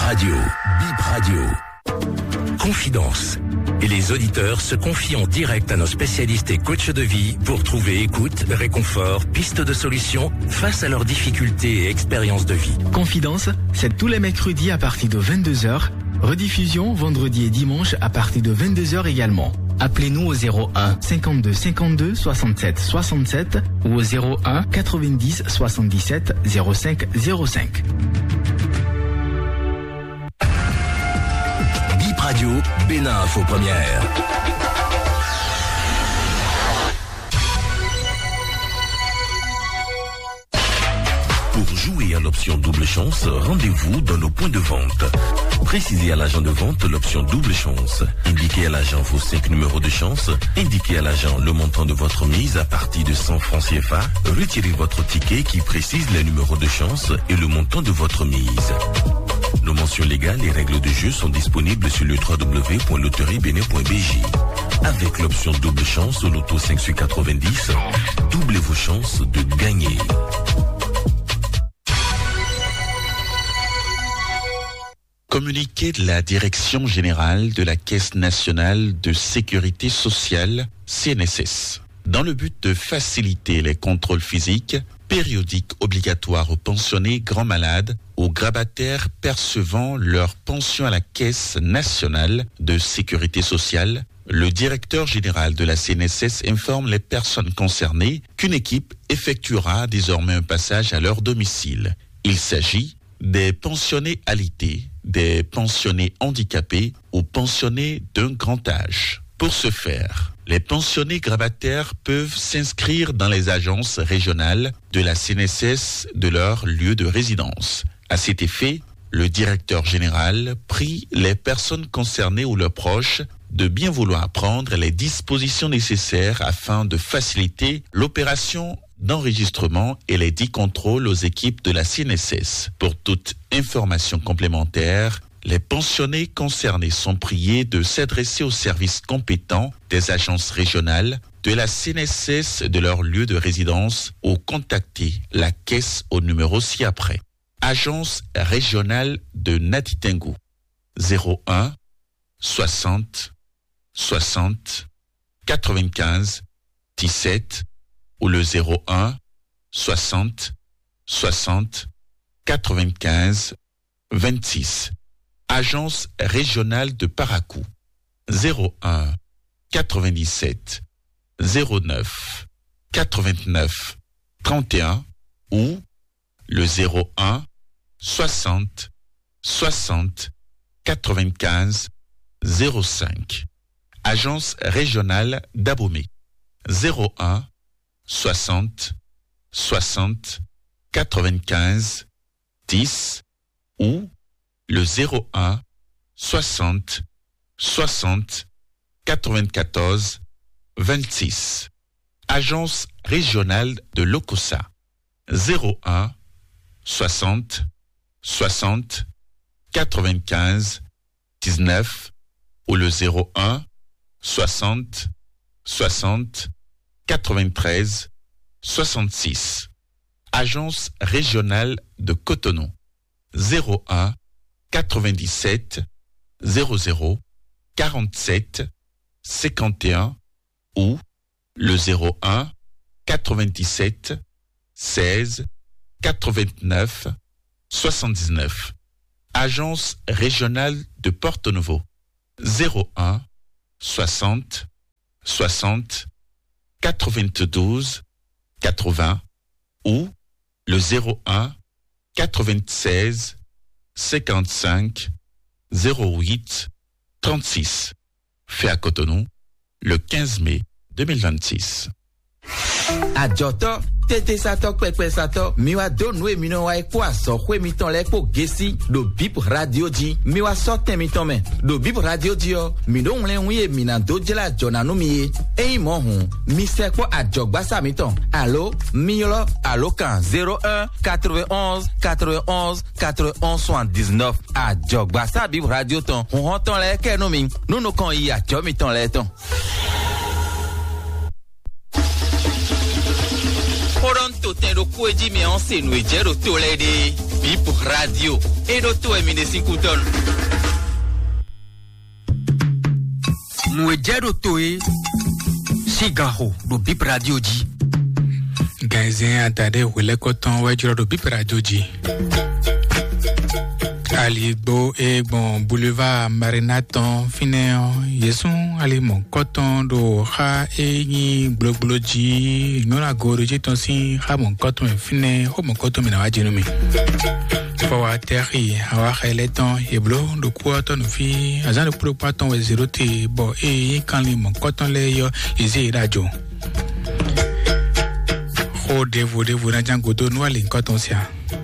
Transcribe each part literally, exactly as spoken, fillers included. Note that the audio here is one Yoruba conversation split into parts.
Radio, Bip Radio. Confidence. Et les auditeurs se confient en direct à nos spécialistes et coachs de vie pour trouver écoute, réconfort, pistes de solutions face à leurs difficultés et expériences de vie. Confidence, c'est tous les mercredis à partir de vingt-deux heures. Rediffusion vendredi et dimanche à partir de vingt-deux heures également. Appelez-nous au zéro un cinquante-deux cinquante-deux soixante-sept soixante-sept ou au zéro un quatre-vingt-dix soixante-dix-sept zéro cinq zéro cinq. Bip Radio, Bénin Info Première. Pour jouer à l'option double chance, rendez-vous dans nos points de vente. Précisez à l'agent de vente l'option double chance. Indiquez à l'agent vos cinq numéros de chance. Indiquez à l'agent le montant de votre mise à partir de cent francs C F A. Retirez votre ticket qui précise les numéros de chance et le montant de votre mise. Nos mentions légales et règles de jeu sont disponibles sur le w w w point loterie bénin point b j. Avec l'option double chance au loto cinq sur quatre-vingt-dix, doublez vos chances de gagner. Communiqué de la Direction générale de la Caisse nationale de sécurité sociale, C N S S. Dans le but de faciliter les contrôles physiques, périodiques obligatoires aux pensionnés grands malades, aux grabataires percevant leur pension à la Caisse nationale de sécurité sociale, le directeur général de la C N S S informe les personnes concernées qu'une équipe effectuera désormais un passage à leur domicile. Il s'agit des pensionnés alités, des pensionnés handicapés ou pensionnés d'un grand âge. Pour ce faire, les pensionnés grabataires peuvent s'inscrire dans les agences régionales de la C N S S de leur lieu de résidence. À cet effet, le directeur général prie les personnes concernées ou leurs proches de bien vouloir prendre les dispositions nécessaires afin de faciliter l'opération d'enregistrement et les dix contrôles aux équipes de la C N S S. Pour toute information complémentaire, les pensionnés concernés sont priés de s'adresser aux services compétents des agences régionales de la C N S S de leur lieu de résidence ou contacter la caisse au numéro ci-après. Agence régionale de Natitingou, zéro un soixante soixante quatre-vingt-quinze dix-sept ou le zéro un soixante soixante quatre-vingt-quinze vingt-six. Agence régionale de Parakou, zéro un quatre-vingt-dix-sept zéro neuf quatre-vingt-neuf trente et un ou le zéro un soixante soixante quatre-vingt-quinze zéro cinq. Agence régionale d'Abomey, zéro un soixante soixante quatre-vingt-quinze dix ou le zéro un soixante soixante quatre-vingt-quatorze vingt-six. Agence régionale de Lokossa, zéro un soixante soixante quatre-vingt-quinze dix-neuf ou le zéro un soixante soixante quatre-vingt-treize soixante-six. Agence régionale de Cotonou, zéro un quatre-vingt-dix-sept zéro zéro quarante-sept cinquante et un ou le zéro un quatre-vingt-dix-sept seize quatre-vingt-neuf soixante-dix-neuf. Agence régionale de Porto Novo, zéro un soixante soixante quatre-vingt-douze quatre-vingts ou le zéro un quatre-vingt-seize cinquante-cinq zéro huit trente-six. Fait à Cotonou le quinze mai deux mille vingt-six. Adjoto tete sato pepe sato miwa donwe mino wa kwa so kwe miton le ko gesi do Bip Radio di miwa so temiton me do Bip Radio di o mi don le nwe mina do jela jona no mi e mo hun mi se ko adjogba sa miton allo miolo allo kan zéro un quatre-vingt-onze quatre-vingt-onze quatre-vingt-onze soixante-dix-neuf adjogba sa Bip Radio ton on ton le ke no mi no no kon yi adjo miton le ton. Toronto to ten do ko eji me on se no eje do to le de Bip Radio e do to e mine cinquanton no eje do to e Sigaro do Bip Radio di Gazin atade wele koton wejuro do Bip Radio di Aligbo egbon boulevard Marinaton fine yesun alimon koton do ha eyin gbogboji nona goroji ton si ha mon koton fine ho mon koton mi na wajinu mi for wa terri awa kheleton eblo do kuoton fi azan do pro paton we zero te bo e kan li mon koton le yo izi radio ho devo devo na jango do no ali koton sia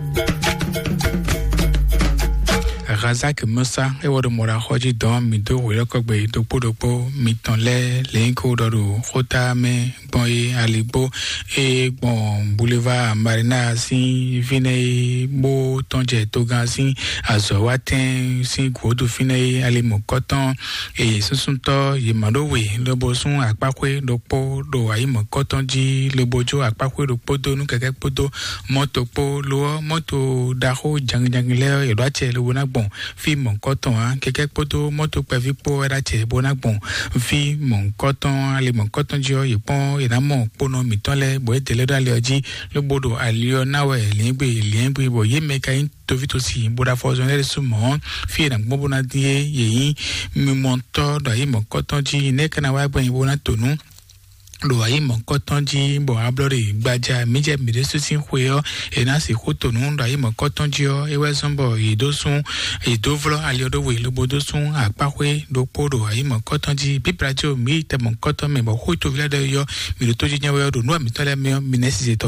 Razak Musa e wodo mora hoji don mi do wele ko gbe do podopo mi ton le lenko do khota me boy alibo e bon boulevard Marina si vine bo tonje to gan si azo waten si godo fine ali mo koton e sunsunto ye madowe lo bo sun apakwe do po do ayi mo koton ji lo bojo apakwe do podo nu keke podo moto po lo moto daho jang jang le e do ache lo bona bon fi mon coton hein quelque poto moto pevi po era che bona bon fi mon coton ali mon coton jo ye pon e na mon pono mi ton le bo etele do ali oji lo bodo alio nawe lingbe lingbe bo ye meka in to vito si boda fozonere sumo fi na gbo bona die ye yin mi monto do ye mon coton ji ne kana wa gbo yin bona tonu lo ayi mon coton ji bo ablore gbaja meje mire susin hueo e na si hoto nu ndo ayi mon coton ji o e weson bo idosun idovlo ali odo we lo bodosun apahwe do podo ayi mon coton ji bibrajo mi te mon coton me bo hoto vila de yo mi lo toji nyawe do no mi tole me mi nesito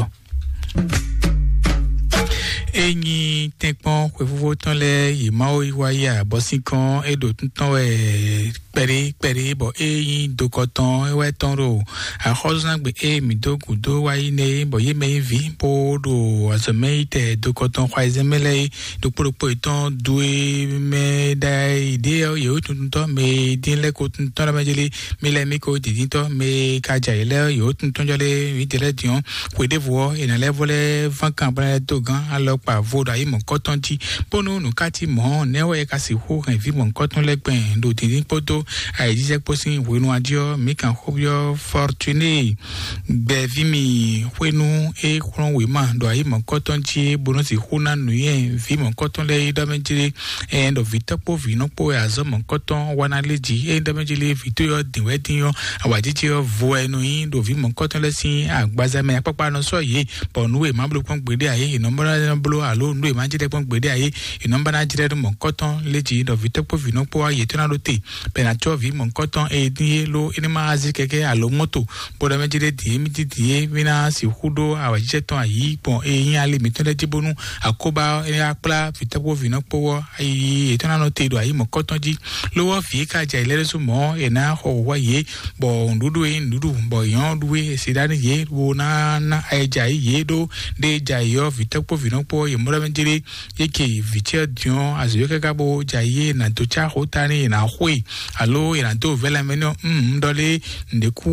Eni tekpon kwefuvo ton le yimao iwaya bosikan edo tuntan we pere pere bo eyin dokoton ewe ton ro a khozna gbe e mi do gudo wa ine bo ye me vi po do azemeite dokoton khwaizemele do propo eton due me dai ide yo tuntan me din le ko tuntan la majeli me le mi ko didinto me kaja ile yo tuntan jole videle dion kwede vo ina le vole vingt bra dogan alo pa voda yi mon coton ti ponu nu kati mo newe ka si ho kan vi mon coton legben do tin poto ai dise posin wenu adio mi kan hobio fortuné be vi mi wenu e kron we ma do yi mon coton ti bono si huna nu yen vi mon coton le do menjiri end of vitapo vi no po azo mon coton wana leji e do menjiri vito yo din wedding yo awajiji yo vo enu yin do vi mon coton le sin agbaza me apapa no so ye ponu we ma blo kon gbede aye inombara blo alo ndo ma jide pon gbede aye inombara jide mon coton leji do vitapo vi no po aye tona rote penacho vi mon coton e die lo inima azi keke alo moto bodo menjide di mi di vina si hudo awajije ton ayi pon e yin ale mi ton le jibonu akoba e apla vitapo vi no po aye tona rote do ayi mon coton ji lo fi ka ja ile so mo e na ho wa ye bo ndudu e ndudu bo yon duwe sidani ye wo na na aja ye do de ja yo vitapo vi no po ye mura menjire yeke vitia dion azo kaka bo ja ye na to cha hotani na hwe alo ina to vela menio mm dole ndeku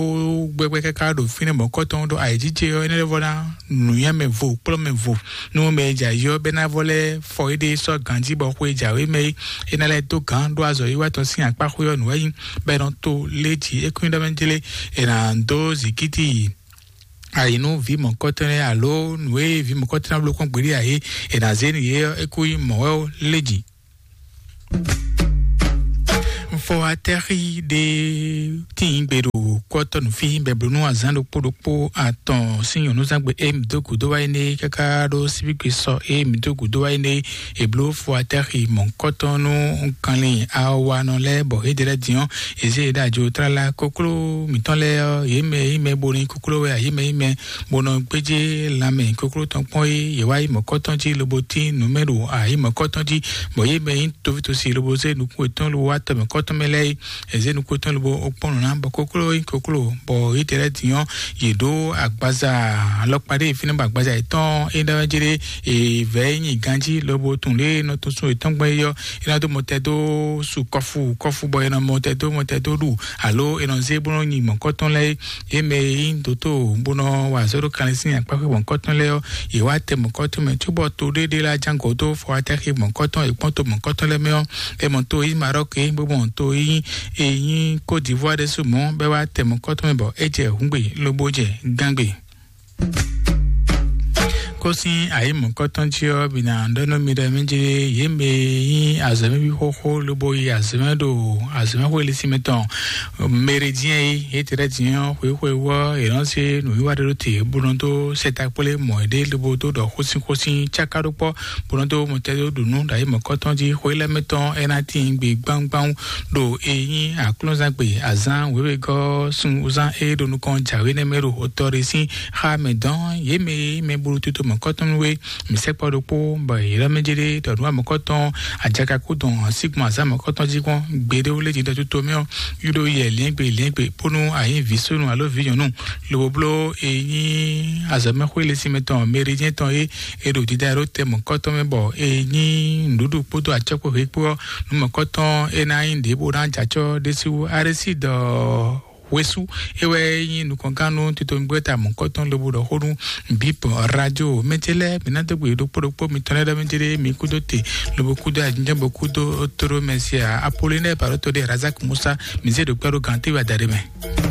o gbegbe kaka do fine mo coton do ajije yo ene vola nu ya me vo pro me vo no me ja yo bena vole foide so ganji bo hwe ja we me ina le to kan do azo yi wa to sin apa hwe yo nu yin be don to leji e kun do menjile ina ndo zikiti ayi no vi mon coton alo nwe vi mon coton blo kon gbere aye e na zeni ye ekuyi mo leji for atterri de tingbero coton fi bebunu azando podopo aton sinyo no zangbe em doku do waine kakado sibiki so em doku do waine e blo for atterri mon coton no kanlin awa no le bo e de dion eze da jo trala koklo miton le yeme yeme boni koklo we yeme yeme bono peje lame koklo ton pon ye wai mon coton ji loboti numero a mon coton ji bo yeme in to vito si loboze nu ko ton lo wat mon coton mele eze nu ko ton lo opon na ba koklo koklo bo itere tiyan yedo agbaza alopade finaba agbaza itan edawajere e veyin ganji lobo tunle no to so itan gbe yo ina do motedo su kofu kofu bo ina motedo motedo ru alo ina ze bono ni monkoton le eme indoto bono wa zero kanisi apape monkoton le yo iwa te monkoton me tubo to dede la jango do fo atake monkoton e ponto monkoton le me e monto i Maroc e bo monto i eyin Côte d'Ivoire de sumo be wa te monkoton me bo eje hungbe loboje gangbe kosi ayi monkoton chio bina ndono mira menjire yembe yi azame bi koko lobo yi azame do azame ko lisi meton méridien yi etere tiyan kwe kwe wo eranse no yiwa de te burondo setakpole moide lobo to do kosi kosi chakaropo burondo motedo dunu dai monkoton ji kwele meton enati ngbe gbangbang do eyin aklonza gbe azan wewe go sun uzan e do nu kon jawe ne mero otorisi ha medan yeme me burutu to monkoton we mi sekpa do po ba ira mejere do wa monkoton ajaka ko don sigma za monkoton ji kon gbede o le ji do to mi o yudo ye lengbe lengbe ponu ayin visonu alo vision nu lo blo eyin azame ko le si meton méridien ton e e do di daro te monkoton me bo eyin ndudu poto achako he po nu monkoton e na inde bo ran jacho desu aresi do wesu ewe yin nu konkanu tito mgbeta monkoton lobo do horun bip radio metele binate gbe do podopo mi toneda menjere mi kudote lobo kudo ajinjabo kudo toro mesia Apollinaire Paroto de Razak Musa mise do kwaro gante wa dareme.